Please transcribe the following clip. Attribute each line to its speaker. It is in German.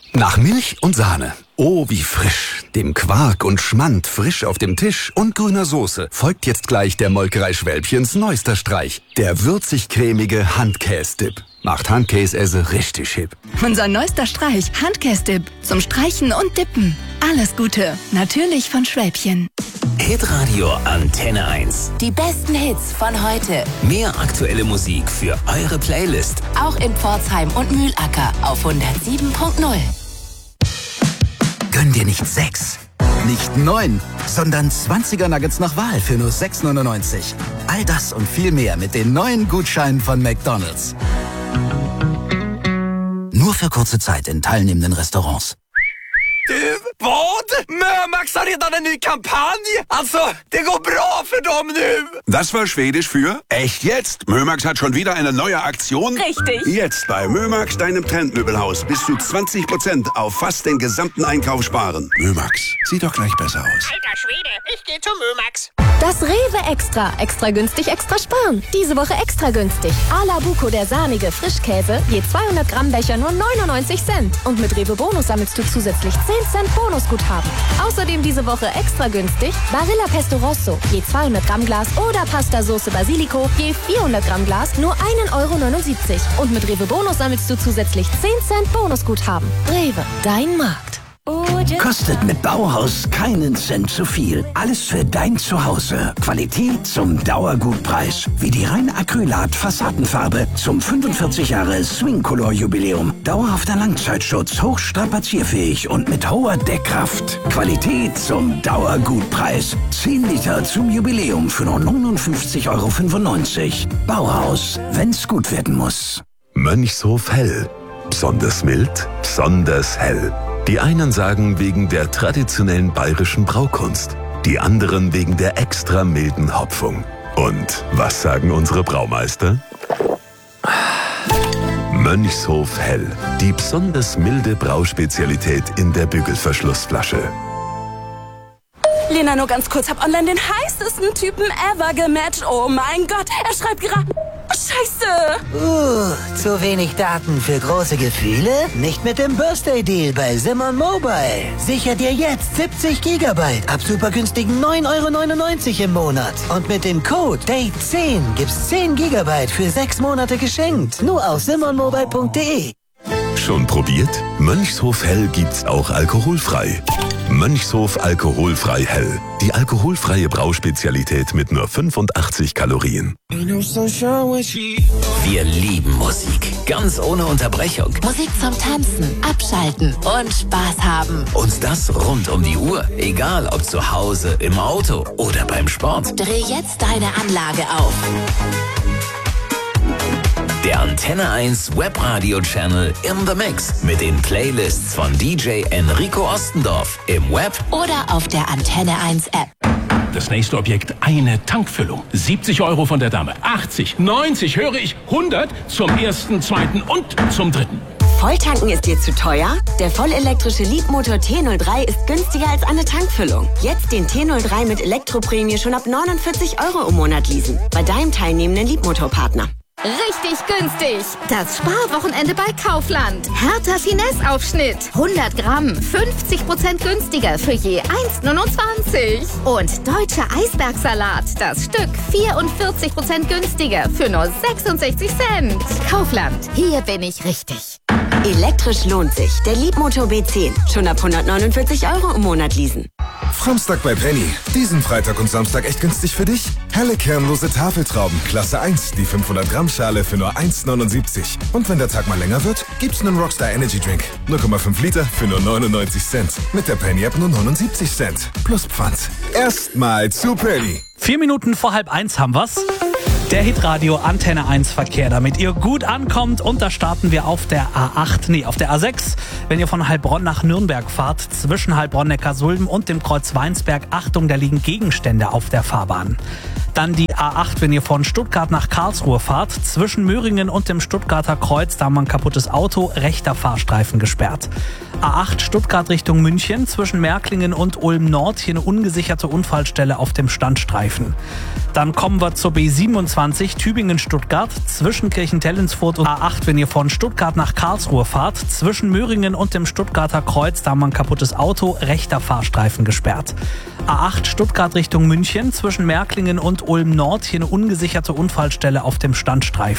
Speaker 1: Nach Milch und Sahne. Oh, wie frisch. Dem Quark und Schmand frisch auf dem Tisch und grüner Soße folgt jetzt gleich der Molkerei Schwälbchens neuester Streich. Der würzig-cremige Handkäse-Dip. Macht Handkäse richtig hip.
Speaker 2: Unser neuester Streich, Handkäse-Dip. Zum Streichen und Dippen. Alles Gute. Natürlich von Schwälbchen.
Speaker 3: Hitradio Antenne 1.
Speaker 4: Die besten Hits von heute.
Speaker 3: Mehr aktuelle Musik für eure Playlist.
Speaker 4: Auch in Pforzheim und Mühlacker auf 107.0.
Speaker 5: Gönn dir nicht 6, nicht 9, sondern 20er Nuggets nach Wahl für nur 6,99. All das und viel mehr mit den neuen Gutscheinen von McDonald's. Nur für kurze Zeit in teilnehmenden Restaurants.
Speaker 6: Du, vad? Mömax har redan en ny kampanj. Alltså, det går bra för dem nu.
Speaker 7: Das war Schwedisch für echt jetzt. Mömax hat schon wieder eine neue Aktion.
Speaker 4: Richtig.
Speaker 7: Jetzt bei Mömax, deinem Trendmöbelhaus, bis zu 20% auf fast den gesamten Einkauf sparen. Mömax, sieht doch gleich besser aus.
Speaker 8: Alter Schwede, ich geh zu Mömax.
Speaker 9: Das Rewe Extra. Extra günstig, extra sparen. Diese Woche extra günstig. A-la Buco, der sahnige Frischkäse. Je 200 Gramm Becher nur 99 Cent. Und mit Rewe Bonus sammelst du zusätzlich 10 Cent Bonusguthaben. Außerdem diese Woche extra günstig Barilla Pesto Rosso. Je 200 Gramm Glas oder Pasta Sauce Basilico. Je 400 Gramm Glas nur 1,79 €. Und mit Rewe Bonus sammelst du zusätzlich 10 Cent Bonusguthaben. Rewe, dein Markt.
Speaker 10: Kostet mit Bauhaus keinen Cent zu viel. Alles für dein Zuhause. Qualität zum Dauergutpreis. Wie die rein Acrylat-Fassadenfarbe zum 45 Jahre Swing-Color-Jubiläum. Dauerhafter Langzeitschutz, hochstrapazierfähig und mit hoher Deckkraft. Qualität zum Dauergutpreis. 10 Liter zum Jubiläum für nur 59,95 €. Bauhaus, wenn's gut werden muss.
Speaker 11: Mönchshof Hell. Besonders mild, besonders hell. Die einen sagen wegen der traditionellen bayerischen Braukunst, die anderen wegen der extra milden Hopfung. Und was sagen unsere Braumeister? Mönchshof Hell, die besonders milde Brauspezialität in der Bügelverschlussflasche.
Speaker 12: Lena, nur ganz kurz, hab online den heißesten Typen ever gematcht. Oh mein Gott, er schreibt gerade... Scheiße!
Speaker 13: Zu wenig Daten für große Gefühle? Nicht mit dem Birthday-Deal bei Simon Mobile. Sicher dir jetzt 70 GB ab super günstigen 9,99 € im Monat. Und mit dem Code DATE10 gibt's 10 GB für 6 Monate geschenkt. Nur auf simonmobile.de.
Speaker 11: Schon probiert? Mönchshof Hell gibt's auch alkoholfrei. Mönchshof alkoholfrei Hell. Die alkoholfreie Brauspezialität mit nur 85 Kalorien.
Speaker 3: Wir lieben Musik. Ganz ohne Unterbrechung.
Speaker 4: Musik zum Tanzen, Abschalten und Spaß haben.
Speaker 3: Und das rund um die Uhr. Egal ob zu Hause, im Auto oder beim Sport.
Speaker 4: Dreh jetzt deine Anlage auf.
Speaker 3: Der Antenne 1 Webradio-Channel in the Mix mit den Playlists von DJ Enrico Ostendorf im Web
Speaker 4: oder auf der Antenne 1 App.
Speaker 14: Das nächste Objekt, eine Tankfüllung. 70 € von der Dame. 80, 90, höre ich, 100 zum ersten, zweiten und zum dritten.
Speaker 15: Volltanken ist dir zu teuer? Der vollelektrische Leapmotor T03 ist günstiger als eine Tankfüllung. Jetzt den T03 mit Elektroprämie schon ab 49 € im Monat leasen. Bei deinem teilnehmenden Leapmotor-Partner.
Speaker 16: Richtig günstig. Das Sparwochenende bei Kaufland. Hertha Finesse-Aufschnitt. 100 Gramm. 50% günstiger für je 1,29 €. Und deutscher Eisbergsalat. Das Stück 44% günstiger für nur 66 Cent. Kaufland. Hier bin ich richtig.
Speaker 15: Elektrisch lohnt sich. Der Leapmotor B10. Schon ab 149 € im Monat leasen.
Speaker 17: Samstag bei Penny. Diesen Freitag und Samstag echt günstig für dich? Helle kernlose Tafeltrauben, Klasse 1, die 500 Gramm Schale für nur 1,79 €. Und wenn der Tag mal länger wird, gibt's einen Rockstar Energy Drink. 0,5 Liter für nur 99 Cent. Mit der Penny App nur 79 Cent. Plus Pfand. Erstmal zu Penny.
Speaker 18: 4 Minuten vor 12:30 haben wir's. Der Hitradio Antenne 1 Verkehr, damit ihr gut ankommt. Und da starten wir auf der auf der A6. Wenn ihr von Heilbronn nach Nürnberg fahrt, zwischen Heilbronn-Neckarsulm und dem Kreuz Weinsberg, Achtung, da liegen Gegenstände auf der Fahrbahn. Dann die A8, wenn ihr von Stuttgart nach Karlsruhe fahrt, zwischen Möhringen und dem Stuttgarter Kreuz, da haben wir ein kaputtes Auto, rechter Fahrstreifen gesperrt. A8 Stuttgart Richtung München, zwischen Märklingen und Ulm Nord, hier eine ungesicherte Unfallstelle auf dem Standstreifen. Dann kommen wir zur B27 Tübingen-Stuttgart, zwischen Kirchentellensfurt und A8, wenn ihr von Stuttgart nach Karlsruhe fahrt, zwischen Möhringen und dem Stuttgarter Kreuz, da haben wir ein kaputtes Auto, rechter Fahrstreifen gesperrt. A8 Stuttgart Richtung München, zwischen Märklingen und Ulm Nord, hier eine ungesicherte Unfallstelle auf dem Standstreifen.